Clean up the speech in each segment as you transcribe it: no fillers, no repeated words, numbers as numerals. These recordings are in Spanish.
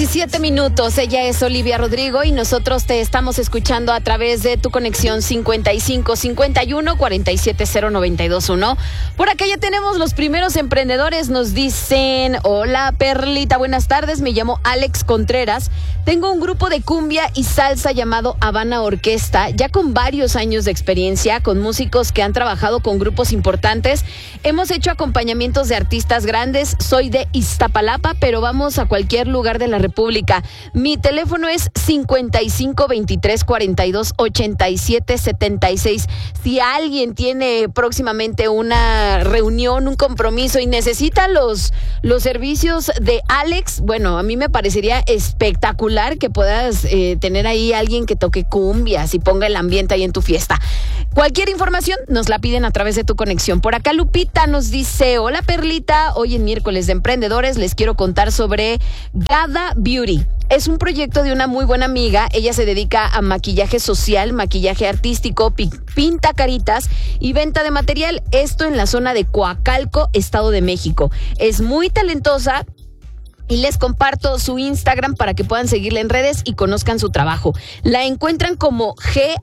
17 minutos, ella es Olivia Rodrigo y nosotros te estamos escuchando a través de tu conexión 55 51 47 0921. Por acá ya tenemos los primeros emprendedores, nos dicen: hola Perlita, buenas tardes, me llamo Alex Contreras, tengo un grupo de cumbia y salsa llamado Habana Orquesta, ya con varios años de experiencia, con músicos que han trabajado con grupos importantes, hemos hecho acompañamientos de artistas grandes, soy de Iztapalapa, pero vamos a cualquier lugar de la República. Mi teléfono es 55 23 42 87 76. Si alguien tiene próximamente una reunión, un compromiso y necesita los servicios de Alex, bueno, a mí me parecería espectacular que puedas tener ahí alguien que toque cumbias y ponga el ambiente ahí en tu fiesta. Cualquier información nos la piden a través de tu conexión. Por acá Lupita nos dice: hola Perlita, hoy en miércoles de emprendedores les quiero contar sobre Gada Beauty. Es un proyecto de una muy buena amiga. Ella se dedica a maquillaje social, maquillaje artístico, pinta caritas y venta de material. Esto en la zona de Coacalco, Estado de México. Es muy talentosa y les comparto su Instagram para que puedan seguirla en redes y conozcan su trabajo. La encuentran como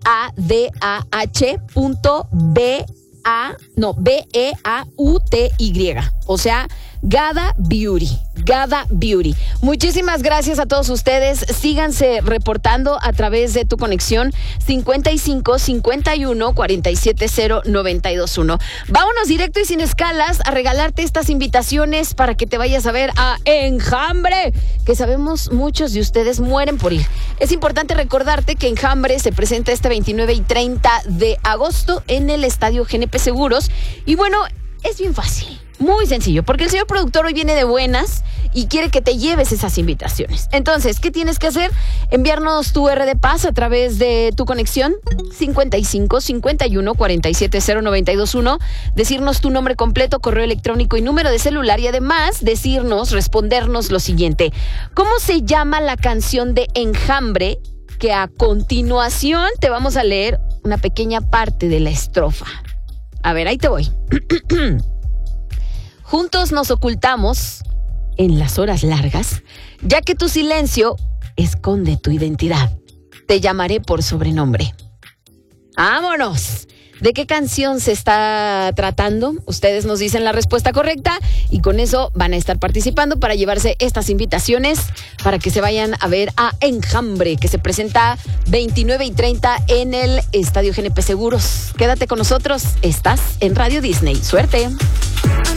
GADAH.BEAUTY. O sea, Gada Beauty. Gada Beauty. Muchísimas gracias a todos ustedes. Síganse reportando a través de tu conexión 55 51 47 0921. Vámonos directo y sin escalas a regalarte estas invitaciones para que te vayas a ver a Enjambre, que sabemos muchos de ustedes mueren por ir. Es importante recordarte que Enjambre se presenta este 29 y 30 de agosto en el Estadio GNP Seguros. Y bueno, es bien fácil. Muy sencillo, porque el señor productor hoy viene de buenas y quiere que te lleves esas invitaciones. Entonces, ¿qué tienes que hacer? Enviarnos tu R de Paz a través de tu conexión 55 51 47 0921, decirnos tu nombre completo, correo electrónico y número de celular, y además respondernos lo siguiente: ¿cómo se llama la canción de Enjambre? Que a continuación te vamos a leer una pequeña parte de la estrofa. A ver, ahí te voy. Juntos nos ocultamos en las horas largas, ya que tu silencio esconde tu identidad. Te llamaré por sobrenombre. ¡Vámonos! ¿De qué canción se está tratando? Ustedes nos dicen la respuesta correcta y con eso van a estar participando para llevarse estas invitaciones para que se vayan a ver a Enjambre, que se presenta 29 y 30 en el Estadio GNP Seguros. Quédate con nosotros, estás en Radio Disney. ¡Suerte!